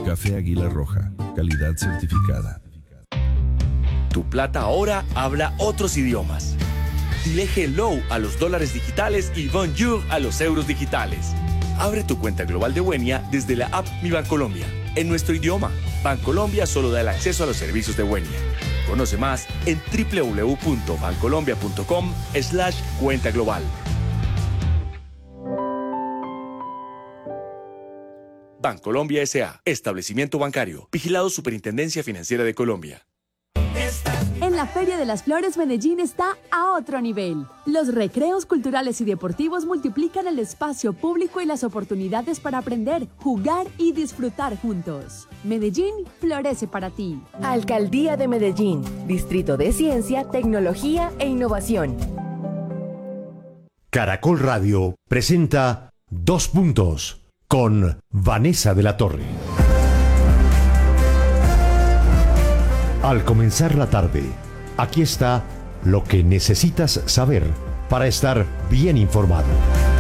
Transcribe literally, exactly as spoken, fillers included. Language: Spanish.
Café Águila Roja, calidad certificada. Tu plata ahora habla otros idiomas. Dile hello a los dólares digitales y bonjour a los euros digitales. Abre tu cuenta global de Buenia desde la app Mi Bancolombia. En nuestro idioma, Bancolombia solo da el acceso a los servicios de Buenia. Conoce más en doble u doble u doble u punto bancolombia punto com slash cuenta global. Bancolombia S A. Establecimiento bancario. Vigilado Superintendencia Financiera de Colombia. En la Feria de las Flores, Medellín está a otro nivel. Los recreos culturales y deportivos multiplican el espacio público y las oportunidades para aprender, jugar y disfrutar juntos. Medellín florece para ti. Alcaldía de Medellín, Distrito de Ciencia, Tecnología e Innovación. Caracol Radio presenta Dos Puntos con Vanessa de la Torre. Al comenzar la tarde, aquí está lo que necesitas saber para estar bien informado.